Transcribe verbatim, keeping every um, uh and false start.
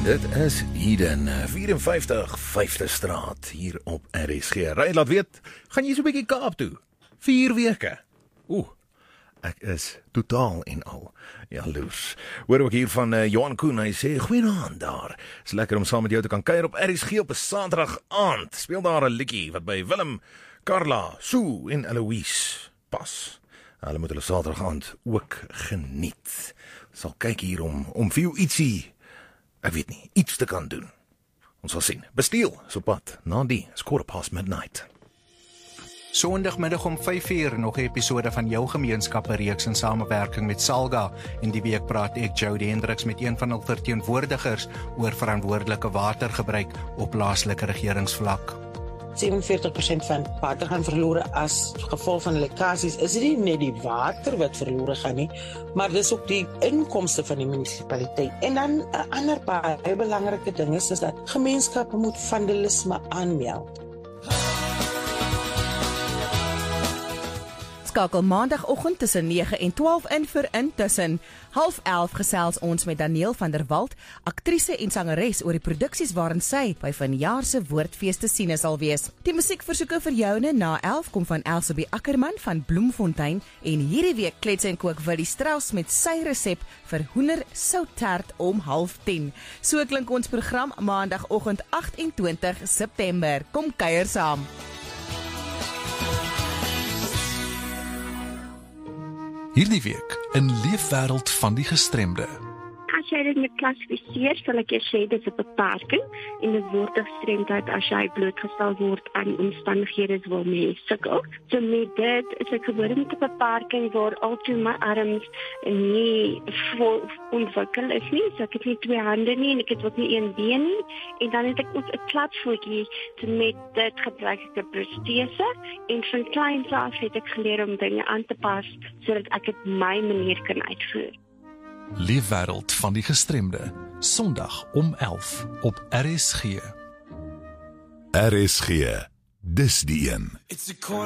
Dit is Eden, vierenvyftig vyfde straat, hier op R S G. Ry, laat weet, gaan jy so 'n bietjie Kaap toe? Vier weke. Oeh, ek is totaal en al jaloers. Hoor ook hier van uh, Johan Koen, hy sê, goeienaand daar. Is lekker om saam met jou te kan kuier op R S G op 'n Saterdag aand. Speel daar 'n liedjie wat by Willem, Carla, Sue en Eloise pas. Hulle moet hulle Saterdag aand ook geniet. Sal kyk hier om, om vir jou ietsie, ek weet nie, iets te kan doen. Ons sal sien. Bestiel, so pad, na die, is quarter past midnight. Sondagmiddag om vyf uur, nog 'n episode van jou gemeenskappe reeks in samewerking met Salga. En die week praat ek, Jody Hendricks, met een van hul verteenwoordigers oor verantwoordelike watergebruik op plaaslike regeringsvlak. sewenveertig persent van water gaan verlore as gevolg van lekkasies. Is dit nie net die water wat verlore gaan nie, maar dis ook die inkomste van die munisipaliteit. En dan 'n ander baie belangrike ding is, is dat gemeenskappe moet vandalisme aanmeld. Skakel maandagoggend tussen nege en twaalf in vir Intussen. Half elf gesels ons met Daniel van der Walt, aktrise en sangeres, oor die produksies waarin sy by vanjaar se Woordfees te sien sal wees. Die musiekversoeke vir joune na elf kom van Elsabie Ackerman van Bloemfontein en hierdie week klets en kook Willie Strauss met sy resep vir hoender souttert om half tien. So klink ons program maandagoggend agt en twintig September. Kom kuier saam. Hierdie week in Leefwêreld van die Gestremde. As jy dit moet klassifiseer, sal ek jou sê dit is 'n beperking en dit word gestremdheid as jy blootgestel word aan omstandighede waarmee jy sukkel. So met dit is ek gebore met 'n beperking waar altoe my arms nie vol ontwikkel is nie. So ek het nie twee hande nie en ek het ook nie een been nie. En dan het ek ook 'n platvoetjie, so met dit gebruik ek 'n protese en van kleins af het ek geleer om dinge aan te pas sodat ek dit my manier kan uitvoer. Leefwêreld van die Gestremde, Sondag om elf op R S G. R S G, dis die een.